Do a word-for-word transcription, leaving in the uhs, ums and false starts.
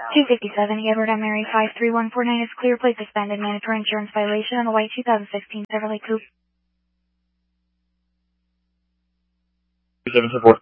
two fifty-seven Edward M. Mary five three one four nine is clear plate suspended mandatory insurance violation on the white two thousand sixteen Chevrolet Coupe. seven seven four.